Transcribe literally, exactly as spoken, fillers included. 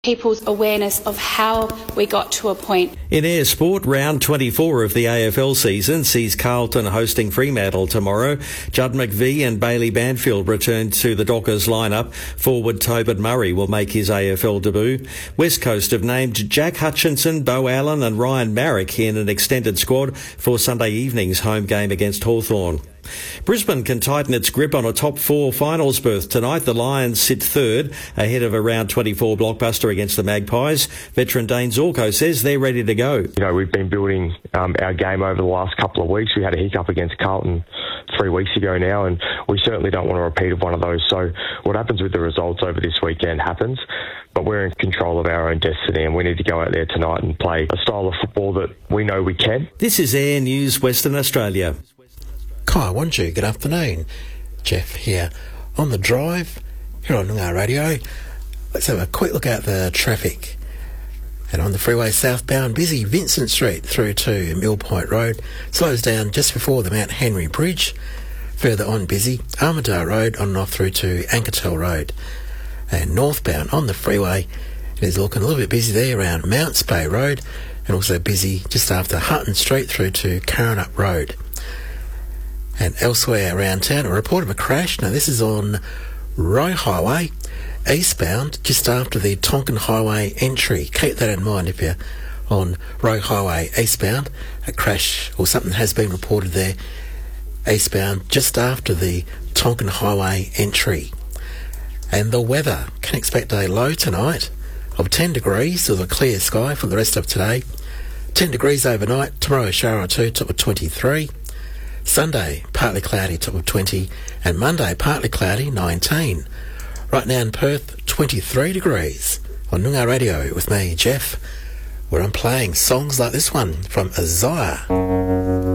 people's awareness of how we got to a point. In Air Sport, round twenty-four of the A F L season sees Carlton hosting Fremantle tomorrow. Judd McVie and Bailey Banfield return to the Dockers lineup. Forward Tobin Murray will make his A F L debut. West Coast have named Jack Hutchinson, Bo Allen and Ryan Marrick in an extended squad for Sunday evening's home game against Hawthorn. Brisbane can tighten its grip on a top four finals berth tonight. The Lions sit third ahead of a round twenty-four blockbuster against the Magpies. Veteran Dane Zorko says they're ready to go. You know, we've been building um, our game over the last couple of weeks. We had a hiccup against Carlton three weeks ago now, and we certainly don't want a repeat of one of those. So what happens with the results over this weekend happens, but we're in control of our own destiny, and we need to go out there tonight and play a style of football that we know we can. This is Air News Western Australia. Kai Wanju, good afternoon. Jeff here on the drive here on Noongar Radio. Let's have a quick look at the traffic. And on the freeway southbound, busy Vincent Street through to Mill Point Road. Slows down just before the Mount Henry Bridge. Further on, busy Armadale Road on and off through to Ankertel Road. And northbound on the freeway, it is looking a little bit busy there around Mounts Bay Road, and also busy just after Hutton Street through to Carrinup Road. And elsewhere around town, a report of a crash. Now, this is on Roe Highway, eastbound, just after the Tonkin Highway entry. Keep that in mind if you're on Roe Highway eastbound. A crash or something has been reported there, eastbound, just after the Tonkin Highway entry. And the weather, can expect a low tonight of ten degrees with a clear sky for the rest of today. ten degrees overnight, tomorrow a shower or two, top of twenty-three. Sunday, partly cloudy, top of twenty, and Monday, partly cloudy, nineteen. Right now in Perth, twenty-three degrees. On Noongar Radio with me, Jeff, where I'm playing songs like this one from Isaiah.